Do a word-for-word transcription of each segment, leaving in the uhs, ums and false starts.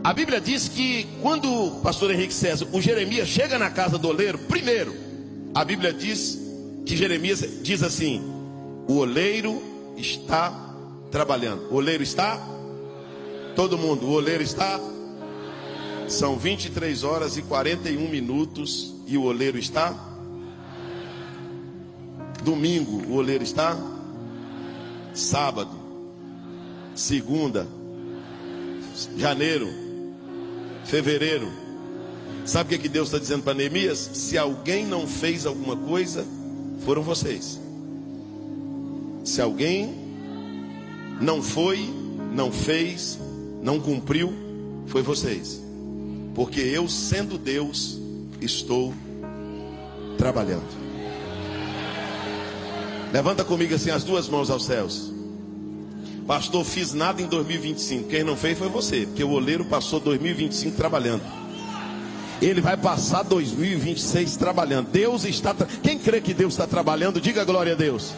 A Bíblia diz que quando o pastor Henrique César, o Jeremias chega na casa do oleiro, primeiro, a Bíblia diz que Jeremias diz assim: o oleiro está trabalhando. O oleiro está? Todo mundo, o oleiro está? São vinte e três horas e quarenta e um minutos e o oleiro está? Domingo, o oleiro está? Sábado, segunda, janeiro, fevereiro. Sabe o que Deus está dizendo para Neemias? Se alguém não fez alguma coisa, foram vocês. Se alguém não foi, não fez, não cumpriu, foi vocês. Porque eu, sendo Deus, estou trabalhando. Levanta comigo assim as duas mãos aos céus. Pastor, fiz nada em dois mil e vinte e cinco. Quem não fez foi você, porque o oleiro passou dois mil e vinte e cinco trabalhando. Ele vai passar dois mil e vinte e seis trabalhando. Deus está tra... Quem crê que Deus está trabalhando, diga glória a Deus.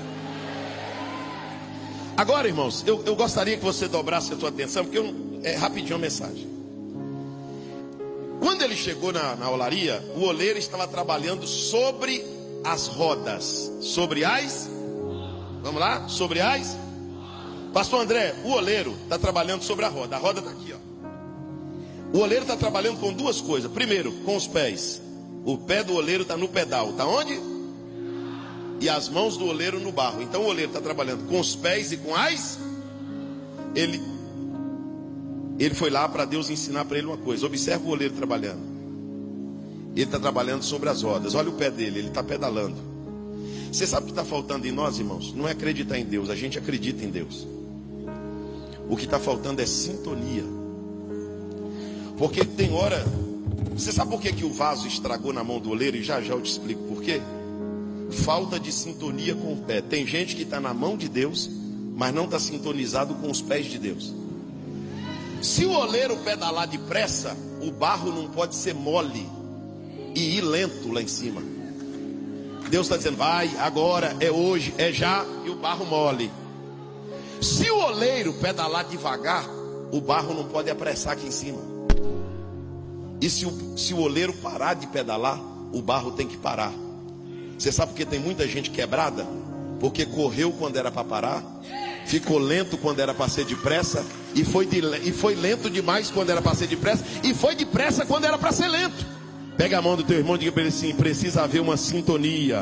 Agora, irmãos, eu, eu gostaria que você dobrasse a sua atenção, porque eu, é rapidinho a mensagem. Quando ele chegou na, na olaria, o oleiro estava trabalhando sobre as rodas. Sobre as... Vamos lá? Sobre as... Pastor André, o oleiro está trabalhando sobre a roda. A roda está aqui, ó. O oleiro está trabalhando com duas coisas. Primeiro, com os pés. O pé do oleiro está no pedal. Está onde? E as mãos do oleiro no barro. Então o oleiro está trabalhando com os pés e com as... Ele, ele foi lá para Deus ensinar para ele uma coisa. Observa o oleiro trabalhando. Ele está trabalhando sobre as rodas. Olha o pé dele, ele está pedalando. Você sabe o que está faltando em nós, irmãos? Não é acreditar em Deus, a gente acredita em Deus. O que está faltando é sintonia. Porque tem hora... Você sabe por que, que o vaso estragou na mão do oleiro? E já já eu te explico por quê. Falta de sintonia com o pé. Tem gente que está na mão de Deus, mas não está sintonizado com os pés de Deus. Se o oleiro pedalar depressa, o barro não pode ser mole e ir lento lá em cima. Deus está dizendo, vai, agora, é hoje, é já, e o barro mole. Se o oleiro pedalar devagar, o barro não pode apressar aqui em cima. E se o, se o oleiro parar de pedalar, o barro tem que parar. Você sabe por que tem muita gente quebrada? Porque correu quando era para parar, ficou lento quando era para ser depressa, e foi, de, e foi lento demais quando era para ser depressa, e foi depressa quando era para ser lento. Pega a mão do teu irmão e diga para ele assim: precisa haver uma sintonia.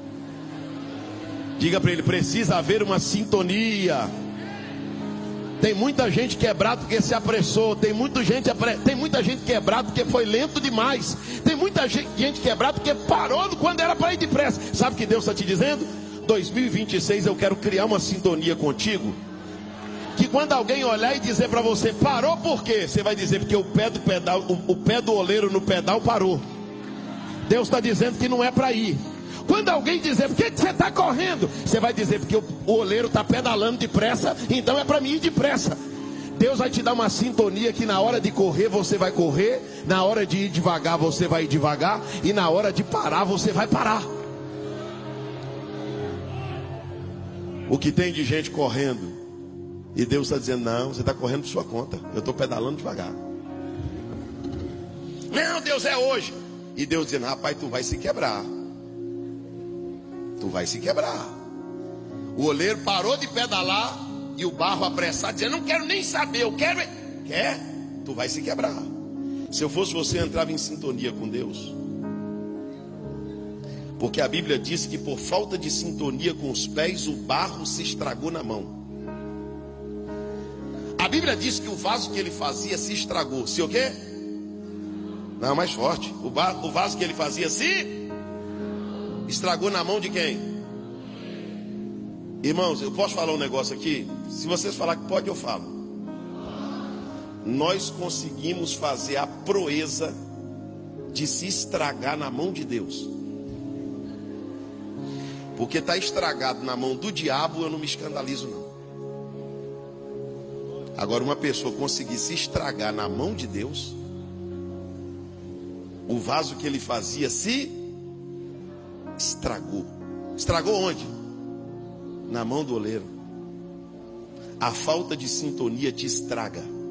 Diga para ele: precisa haver uma sintonia. Tem muita gente quebrada porque se apressou. Tem muita gente, tem muita gente quebrada porque foi lento demais. Tem muita gente quebrada porque parou quando era para ir depressa. Sabe o que Deus está te dizendo? dois mil e vinte e seis eu quero criar uma sintonia contigo, que quando alguém olhar e dizer para você, parou por quê? Você vai dizer, porque o pé do pedal, o, o pé do oleiro no pedal parou. Deus está dizendo que não é para ir. Quando alguém dizer, por que, que você está correndo? Você vai dizer, porque o, o oleiro está pedalando depressa, então é para mim ir depressa. Deus vai te dar uma sintonia que na hora de correr você vai correr, na hora de ir devagar você vai ir devagar, e na hora de parar você vai parar. O que tem de gente correndo, e Deus está dizendo, não, você está correndo por sua conta, eu estou pedalando devagar. Não, Deus, é hoje. E Deus dizendo, rapaz, tu vai se quebrar. Tu vai se quebrar. O oleiro parou de pedalar e o barro apressado, dizendo, não quero nem saber, eu quero... Quer? Tu vai se quebrar. Se eu fosse você, eu entrava em sintonia com Deus. Porque a Bíblia diz que por falta de sintonia com os pés, o barro se estragou na mão. A Bíblia diz que o vaso que ele fazia se estragou. Se o quê? Não, mais forte. O, ba- o vaso que ele fazia se estragou na mão de quem? Irmãos, eu posso falar um negócio aqui? Se vocês falar que pode, eu falo. Nós conseguimos fazer a proeza de se estragar na mão de Deus. Porque está estragado na mão do diabo, eu não me escandalizo não. Agora, uma pessoa conseguir se estragar na mão de Deus, o vaso que ele fazia se estragou. Estragou onde? Na mão do oleiro. A falta de sintonia te estraga.